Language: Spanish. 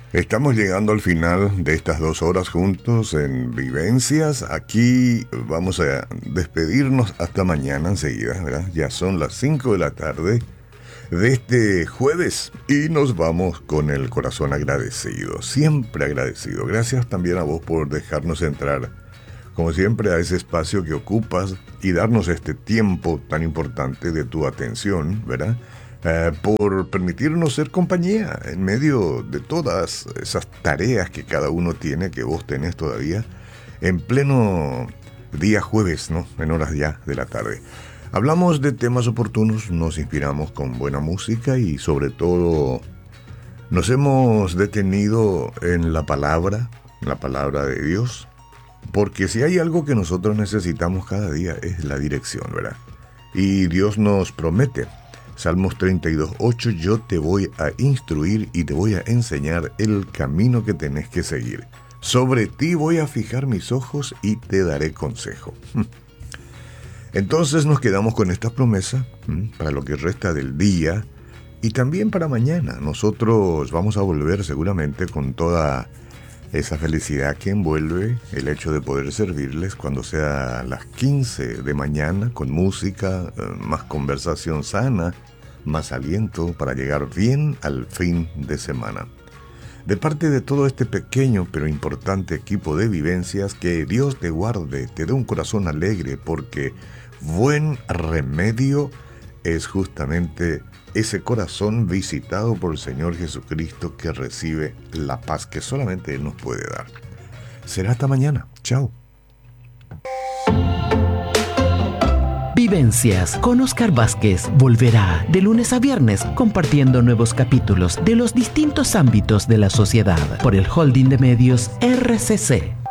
Estamos llegando al final de estas 2 horas juntos en Vivencias. Aquí vamos a despedirnos hasta mañana enseguida, ¿verdad? Ya son las 5 de la tarde de este jueves y nos vamos con el corazón agradecido, siempre agradecido. Gracias también a vos por dejarnos entrar, como siempre, a ese espacio que ocupas y darnos este tiempo tan importante de tu atención, ¿verdad? Por permitirnos ser compañía en medio de todas esas tareas que cada uno tiene, que vos tenés todavía, en pleno día jueves, ¿no? En horas ya de la tarde. Hablamos de temas oportunos, nos inspiramos con buena música y sobre todo nos hemos detenido en la palabra de Dios, porque si hay algo que nosotros necesitamos cada día es la dirección, ¿verdad? Y Dios nos promete, Salmos 32:8, yo te voy a instruir y te voy a enseñar el camino que tenés que seguir. Sobre ti voy a fijar mis ojos y te daré consejo. Entonces nos quedamos con esta promesa para lo que resta del día y también para mañana. Nosotros vamos a volver seguramente con toda esa felicidad que envuelve el hecho de poder servirles cuando sea las 15 de mañana, con música, más conversación sana, más aliento para llegar bien al fin de semana. De parte de todo este pequeño pero importante equipo de vivencias, que Dios te guarde, te dé un corazón alegre, porque buen remedio es justamente ese corazón visitado por el Señor Jesucristo, que recibe la paz que solamente Él nos puede dar. Será hasta mañana. Chao. Vivencias con Oscar Vázquez volverá de lunes a viernes compartiendo nuevos capítulos de los distintos ámbitos de la sociedad por el Holding de Medios RCC.